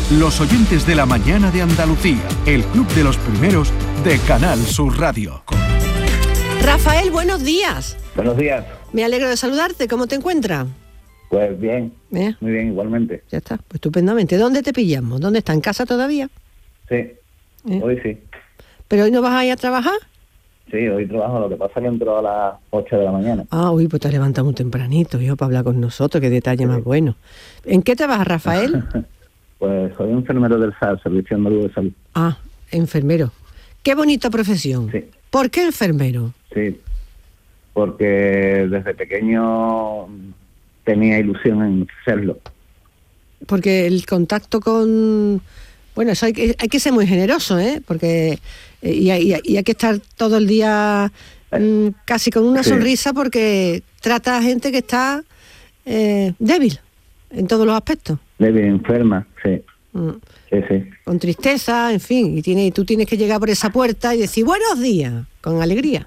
los oyentes de la mañana de Andalucía, el club de los primeros de Canal Sur Radio. Rafael, buenos días. Buenos días. Me alegro de saludarte. ¿Cómo te encuentras? Pues bien, muy bien, igualmente. Ya está, pues estupendamente. ¿Dónde te pillamos? ¿Dónde está? ¿En casa todavía? Sí, hoy sí. ¿Pero hoy no vas a ir a trabajar? Sí, hoy trabajo, lo que pasa es que entro a las 8 de la mañana. Ah, uy, pues te has levantado muy tempranito, hijo, para hablar con nosotros, qué detalle más bueno. ¿En qué trabajas, Rafael? Pues soy enfermero del SAR, Servicio Andaluz de Salud. Ah, enfermero. Qué bonita profesión. Sí. ¿Por qué enfermero? Sí, porque desde pequeño tenía ilusión en serlo. Porque el contacto con... Bueno, eso hay que ser muy generoso, ¿eh? Porque y hay que estar todo el día casi con una sonrisa, porque trata a gente que está débil en todos los aspectos. Débil, enferma, sí. Sí. Con tristeza, en fin, y tú tienes que llegar por esa puerta y decir buenos días, con alegría.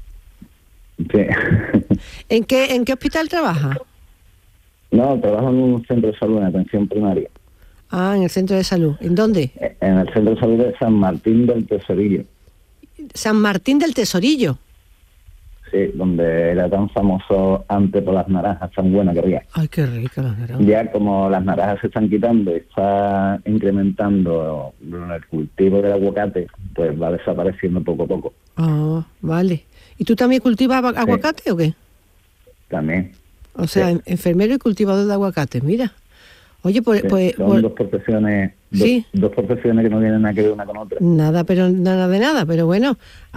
Sí. ¿En qué hospital trabajas? No, trabajo en un centro de salud, en atención primaria. Ah, en el centro de salud. ¿En dónde? En el centro de salud de San Martín del Tesorillo. San Martín del Tesorillo. Sí, donde era tan famoso antes por las naranjas tan buenas que había. Ay, qué rico las naranjas. Ya como las naranjas se están quitando y está incrementando el cultivo del aguacate, pues va desapareciendo poco a poco. Ah, vale. ¿Y tú también cultivas aguacate o qué? También. O sea, enfermero y cultivador de aguacate, mira. Oye, son dos profesiones, dos profesiones que no tienen nada que ver una con otra. Nada de nada, pero bueno,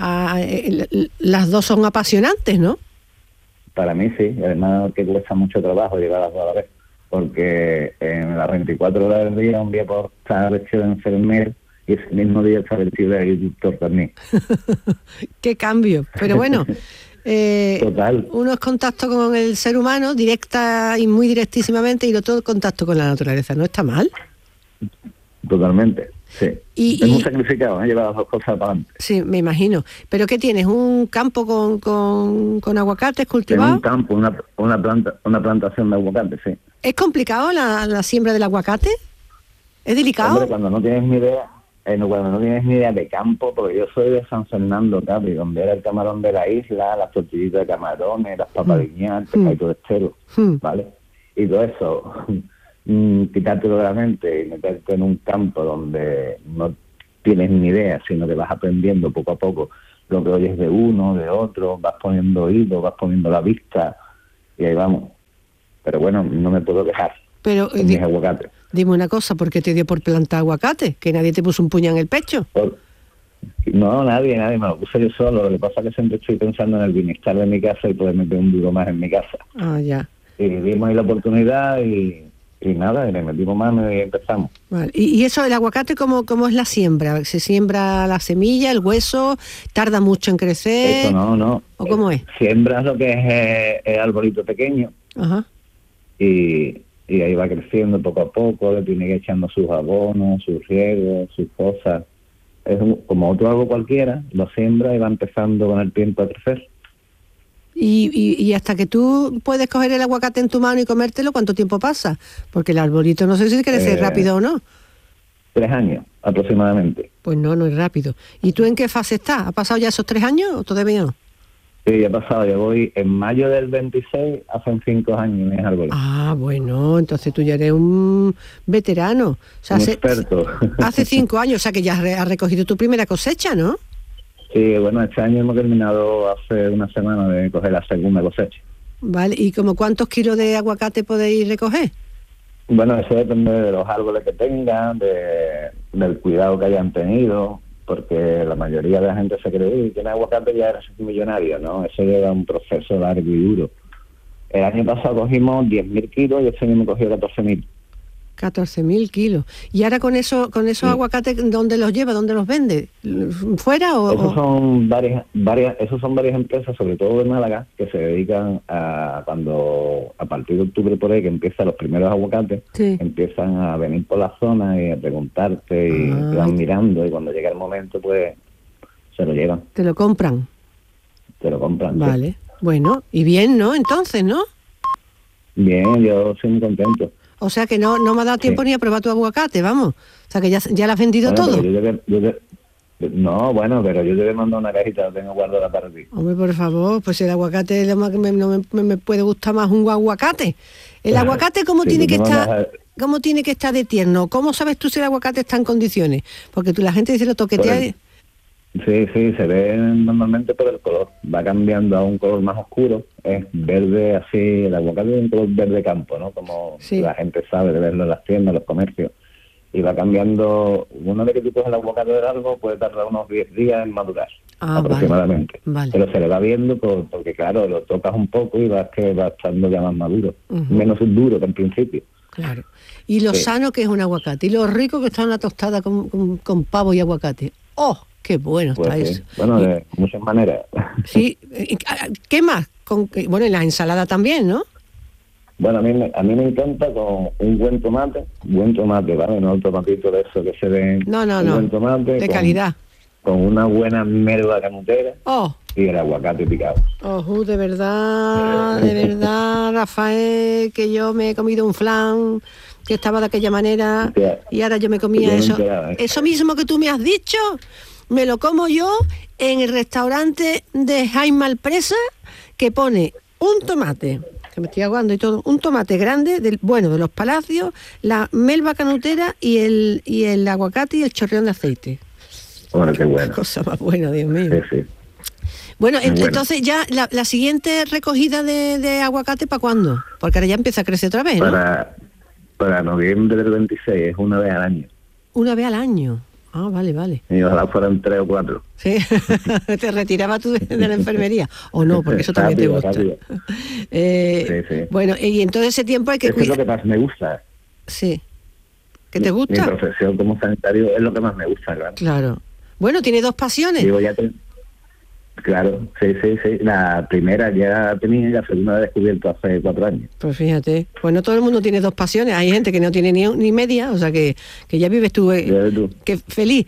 las dos son apasionantes, ¿no? Para mí sí, además que cuesta mucho trabajo llegar a las dos a la vez, porque en las 24 horas del día, un día por estar vestido de enfermero y ese mismo día estar vestido de agricultor también. ¡Qué cambio! Pero bueno... Total. Uno es contacto con el ser humano directa y muy directísimamente, y el otro contacto con la naturaleza. ¿No está mal? Totalmente, sí. Es muy sacrificado, llevar las dos cosas para adelante. Sí, me imagino. ¿Pero qué tienes? ¿Un campo con aguacates cultivados? Un campo, una plantación de aguacates, sí. ¿Es complicado la siembra del aguacate? ¿Es delicado? Hombre, cuando no tienes ni idea de campo, porque yo soy de San Fernando, Capi, donde era el camarón de la isla, las tortillitas de camarones, las papadiñas, el pescado estero, ¿vale? Y todo eso, quitártelo de la mente y meterte en un campo donde no tienes ni idea, sino que vas aprendiendo poco a poco lo que oyes de uno, de otro, vas poniendo oído, vas poniendo la vista, y ahí vamos. Pero bueno, no me puedo quejar con mis aguacates. Dime una cosa, ¿por qué te dio por plantar aguacate? ¿Que nadie te puso un puñal en el pecho? No, nadie, me lo puse yo solo. Lo que pasa es que siempre estoy pensando en el bienestar de mi casa y poder meter un duro más en mi casa. Ah, ya. Y dimos ahí la oportunidad y nada, y le metimos mano y empezamos. Vale. ¿Y eso, el aguacate, cómo es la siembra? ¿Se siembra la semilla, el hueso? ¿Tarda mucho en crecer? Eso no. ¿O cómo es? Siembras lo que es el arbolito pequeño. Ajá. Y ahí va creciendo poco a poco, le tiene que ir echando sus abonos, sus riegos, sus cosas. Es como otro árbol cualquiera, lo siembra y va empezando con el tiempo a crecer. Y hasta que tú puedes coger el aguacate en tu mano y comértelo, ¿cuánto tiempo pasa? Porque el arbolito no sé si crece rápido o no. 3 años aproximadamente. Pues no es rápido. ¿Y tú en qué fase estás? ¿Ha pasado ya esos 3 años o todavía no? Sí, ya ha pasado, yo voy en mayo del 26, hacen 5 años en ese árbol. Ah, bueno, entonces tú ya eres un veterano. O sea, un experto. Hace 5 años, o sea que ya has recogido tu primera cosecha, ¿no? Sí, bueno, este año hemos terminado hace una semana de coger la segunda cosecha. Vale, ¿y como cuántos kilos de aguacate podéis recoger? Bueno, eso depende de los árboles que tengan, del cuidado que hayan tenido, porque la mayoría de la gente se cree que tiene aguacate ya eres millonario, ¿no? Eso lleva un proceso largo y duro. El año pasado cogimos 10.000 kilos y este año me cogió 14.000. 14.000 kilos. ¿Y ahora con esos aguacates, dónde los lleva, dónde los vende? ¿Fuera o...? Esos son varias empresas, sobre todo de Málaga, que se dedican a cuando, a partir de octubre por ahí, que empiezan los primeros aguacates, empiezan a venir por la zona y a preguntarte y te van mirando, y cuando llega el momento, pues, se lo llevan. ¿Te lo compran? Te lo compran. Vale. Sí. Bueno, y bien, ¿no? Entonces, ¿no? Bien, yo soy muy contento. O sea que no me ha dado tiempo ni a probar tu aguacate, vamos. O sea que ya lo has vendido todo. No, bueno, pero yo te he mandado una cajita, la tengo guardada para ti. Hombre, por favor, pues el aguacate no me puede gustar más un aguacate. El aguacate, ¿cómo tiene que estar? ¿Cómo tiene que estar de tierno? ¿Cómo sabes tú si el aguacate está en condiciones? Porque la gente dice lo toquetea. Sí, se ve normalmente por el color. Va cambiando a un color más oscuro. Es verde así, el aguacate es un color verde campo, ¿no? Como la gente sabe de verlo en las tiendas, en los comercios. Y va cambiando, una vez que tú coges el aguacate del árbol, puede tardar unos 10 días en madurar, aproximadamente. Vale. Pero se le va viendo porque, claro, lo tocas un poco y vas estando ya más maduro. Menos duro que en principio. Claro. Y lo sano que es un aguacate. Y lo rico que está una tostada con pavo y aguacate. ¡Oh, qué bueno está eso! Bueno, de muchas maneras. Sí. ¿Qué más? Bueno, y la ensalada también, ¿no? Bueno, a mí me encanta con un buen tomate, ¿vale? No el tomatito de eso que se ve. No. Buen tomate. De calidad. Con una buena melva canutera. Oh. Y el aguacate picado. De verdad, Rafael, que yo me he comido un flan que estaba de aquella manera y ahora yo me comía eso. Eso mismo que tú me has dicho, me lo como yo en el restaurante de Jaime Alpresa, que pone un tomate, que me estoy aguando y todo, un tomate grande, de los Palacios, la melva canutera y el aguacate y el chorreón de aceite. Bueno, qué bueno. Qué cosa más buena, Dios mío. Sí. Bueno, entonces ya la siguiente recogida de aguacate, ¿para cuándo? Porque ahora ya empieza a crecer otra vez, ¿no? Para noviembre del 26, es una vez al año. ¿Una vez al año? Ah, vale. Y ojalá fueran 3 o 4. Sí, te retirabas tú de la enfermería. O no, porque eso también te gusta. Sí. Bueno, y en todo ese tiempo hay que cuidar. Es lo que más me gusta. Sí. ¿Qué te gusta? Mi profesión como sanitario es lo que más me gusta, claro. Claro. Bueno, tiene 2 pasiones. Digo, Claro, sí. La primera ya tenía y la segunda la he descubierto hace 4 años. Pues fíjate, pues no todo el mundo tiene 2 pasiones. Hay gente que no tiene ni media, o sea que ya vives tú, que feliz.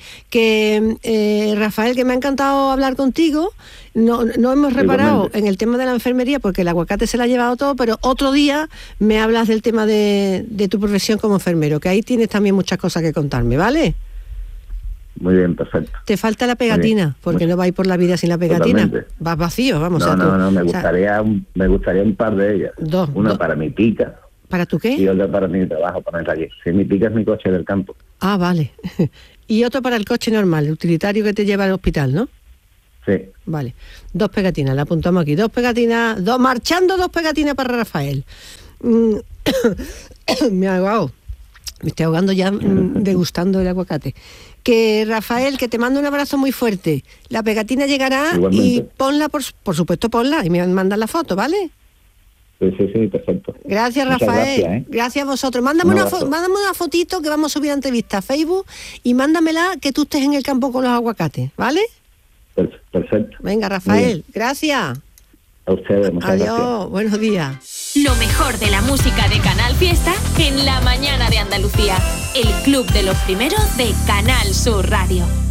Que Rafael, que me ha encantado hablar contigo. No hemos reparado en el tema de la enfermería porque el aguacate se la ha llevado todo, pero otro día me hablas del tema de tu profesión como enfermero, que ahí tienes también muchas cosas que contarme, ¿vale? Muy bien, perfecto. Te falta la pegatina, porque no vais por la vida sin la pegatina. Totalmente. Vas vacío, vamos. No, me gustaría un par de ellas. 2. Una para mi pica. ¿Para tu qué? Y otra para mi trabajo, ponerla allí. Sí, mi pica es mi coche del campo. Ah, vale. Y otro para el coche normal, el utilitario que te lleva al hospital, ¿no? Sí. Vale. 2 pegatinas, la apuntamos aquí. 2 pegatinas, marchando 2 pegatinas para Rafael. Me ha ahogado. Me estoy ahogando ya degustando el aguacate. Que Rafael, que te mando un abrazo muy fuerte. La pegatina llegará. Igualmente. Y ponla, por supuesto, ponla y me mandan la foto, ¿vale? Sí, perfecto. Gracias, Rafael. Gracias a vosotros. Mándame una fotito que vamos a subir a entrevista a Facebook y mándamela que tú estés en el campo con los aguacates, ¿vale? Perfecto. Venga, Rafael, gracias. A ustedes, muchas gracias. Adiós, buenos días. Lo mejor de la música de Canal Fiesta en la mañana de Andalucía. El club de los primeros de Canal Sur Radio.